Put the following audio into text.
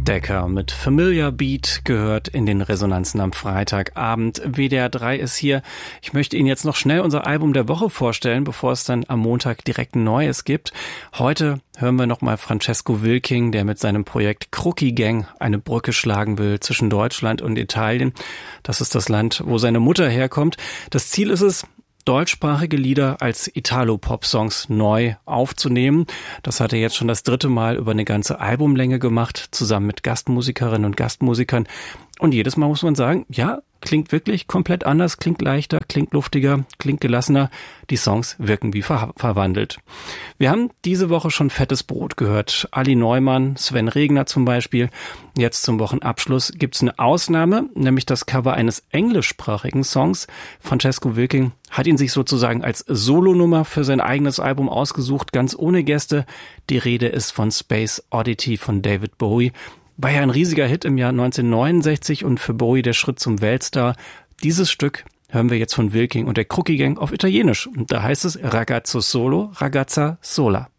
Decker mit Familiar Beat gehört in den Resonanzen am Freitagabend. WDR 3 ist hier. Ich möchte Ihnen jetzt noch schnell unser Album der Woche vorstellen, bevor es dann am Montag direkt ein neues gibt. Heute hören wir nochmal Francesco Wilking, der mit seinem Projekt Crookie Gang eine Brücke schlagen will zwischen Deutschland und Italien. Das ist das Land, wo seine Mutter herkommt. Das Ziel ist es, deutschsprachige Lieder als Italo-Pop-Songs neu aufzunehmen. Das hat er jetzt schon das 3. Mal über eine ganze Albumlänge gemacht, zusammen mit Gastmusikerinnen und Gastmusikern. Und jedes Mal muss man sagen, ja, klingt wirklich komplett anders, klingt leichter, klingt luftiger, klingt gelassener. Die Songs wirken wie verwandelt. Wir haben diese Woche schon Fettes Brot gehört. Ali Neumann, Sven Regner zum Beispiel. Jetzt zum Wochenabschluss gibt's eine Ausnahme, nämlich das Cover eines englischsprachigen Songs. Francesco Wilking hat ihn sich sozusagen als Solonummer für sein eigenes Album ausgesucht, ganz ohne Gäste. Die Rede ist von Space Oddity von David Bowie. War ja ein riesiger Hit im Jahr 1969 und für Bowie der Schritt zum Weltstar. Dieses Stück hören wir jetzt von Wilking und der Crookie Gang auf Italienisch. Und da heißt es Ragazzo solo, ragazza sola.